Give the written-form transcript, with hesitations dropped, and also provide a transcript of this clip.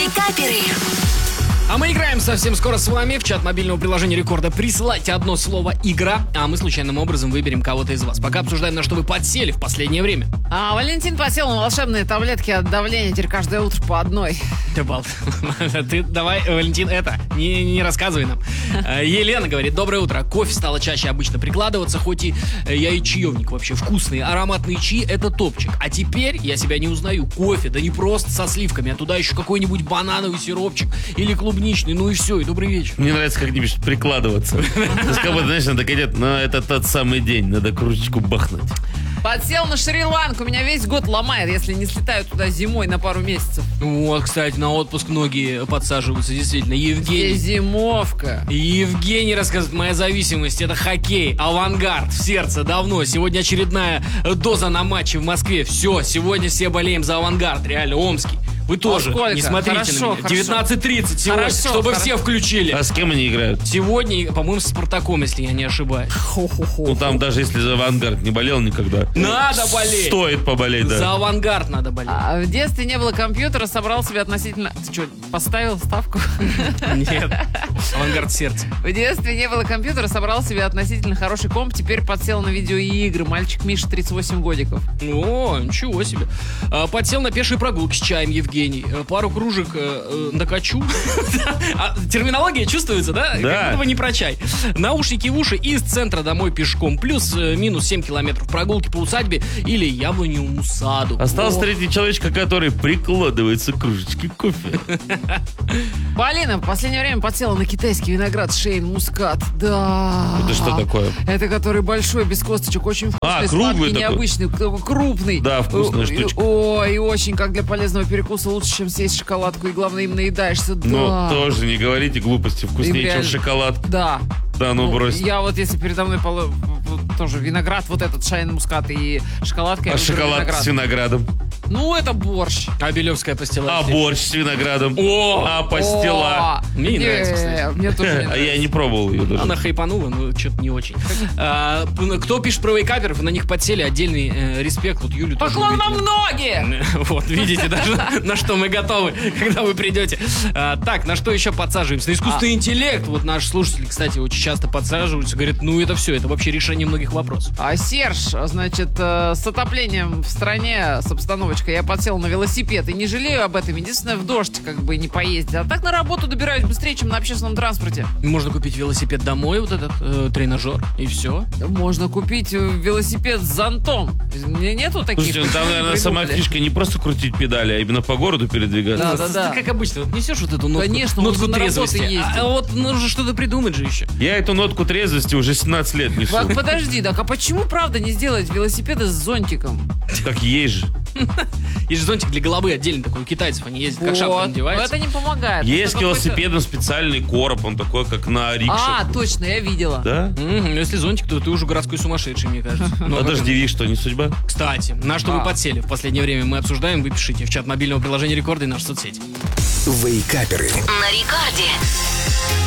Вейкаперы. А мы играем совсем скоро с вами в чат мобильного приложения Рекорда. Присылайте одно слово «игра», а мы случайным образом выберем кого-то из вас. Пока обсуждаем, на что вы подсели в последнее время. Валентин посел на волшебные таблетки от давления, теперь каждое утро по одной. Ты давай, Валентин, не рассказывай нам. Елена говорит: доброе утро. Кофе стало чаще обычно прикладываться, хоть и я и чаевник вообще. Вкусные ароматные чаи — это топчик. А теперь я себя не узнаю. Кофе, да не просто со сливками, а туда еще какой-нибудь банановый сиропчик или клубничный. Ну и все, и добрый вечер. Мне нравится, как они пишут «прикладываться». Как будто, знаешь, надо говорить, но это тот самый день, надо кружечку бахнуть. Подсел на Шри-Ланку, меня весь год ломает, если не слетаю туда зимой на пару месяцев. Вот, кстати, на отпуск многие подсаживаются, действительно. Евгений. Здесь зимовка. Евгений рассказывает: моя зависимость — это хоккей, авангард в сердце давно. Сегодня очередная доза на матче в Москве. Все, сегодня все болеем за авангард, реально, омский. Вы тоже сколько? не смотрите Хорошо, на меня. 19:30 сегодня, чтобы все включили. А с кем они играют? Сегодня, по-моему, с Спартаком, если я не ошибаюсь. Ну там даже если за авангард не болел никогда. Надо болеть! Стоит поболеть, да. За авангард надо болеть. В детстве не было компьютера, собрал себе относительно... Ты что, поставил ставку? Нет, авангард сердца. В детстве не было компьютера, собрал себе относительно хороший комп, теперь подсел на видеоигры. Мальчик Миша, 38 годиков. О, ничего себе. Подсел на пешие прогулки с чаем, Евгений. Пару кружек накачу. Терминология чувствуется, да? Да. Как будто бы не про чай. Наушники в уши и из центра домой пешком. Плюс-минус 7 километров прогулки по усадьбе или яблоневому саду. Остался третий человечка, который прикладывается к кружечке кофе. Полина в последнее время подсела на китайский виноград Шейн Мускат. Да. Это что такое? Это который большой, без косточек, очень вкусный, круглый сладкий, такой? необычный, крупный. Да, вкусная штучка. Ой, и очень как для полезного перекуса лучше, чем съесть шоколадку, и главное, им наедаешься. Да. Но тоже не говорите глупости, вкуснее, чем реально- шоколад. Да. Да, ну брось. Я вот если передо мной тоже виноград, вот этот Шейн Мускат и шоколадка. я А выберу шоколад виноград. с виноградом? Ну, это борщ. А белевская пастила. А борщ с виноградом? О! А пастила? Мне не нравится, кстати. Мне тоже не А нравится. я не пробовал ее даже. Она хайпанула, но что-то не очень. Кто пишет про вейкаперов, на них подсели, отдельный респект. Вот Юлю тоже Поклон вам увидели. ноги! Вот, видите, даже на что мы готовы, когда вы придете. Так, на что еще подсаживаемся? На искусственный интеллект. Вот наши слушатели, кстати, очень часто подсаживаются. Говорят, ну это все, это вообще решение многих вопросов. А Серж, значит, с отоплением в стране, с обстановочкой, я подсел на велосипед и не жалею об этом. Единственное, в дождь как бы не поездить. А так на работу добираюсь быстрее, чем на общественном транспорте. Можно купить велосипед домой, вот этот тренажер, и все. Можно купить велосипед с зонтом. Мне нету таких. Слушайте, ну там, наверное, сама придумали. фишка не просто крутить педали, а именно по городу передвигаться. Да. Ты как обычно, вот несешь вот эту нотку, Конечно, он нотку же на работу трезвости. ездит. А вот нужно что-то придумать же еще. Я эту нотку трезвости уже 17 лет несу. Подожди, так а почему, правда, не сделать велосипеды с зонтиком? Так есть же. Есть же зонтик для головы отдельно такой, у китайцев они ездят, как шапку Вот. Но надеваются. это не помогает. Есть Это какой-то- велосипедом специальный короб, он такой, как на рикшах. точно, я видела. Да? Ну, если зонтик, то ты уже городской сумасшедший, мне кажется. Ну, Подожди, что, не судьба? кстати, на что вы подсели в последнее время, мы обсуждаем, вы пишите в чат мобильного приложения Рекорда и наши соцсети. Вейкаперы. На Рекорде.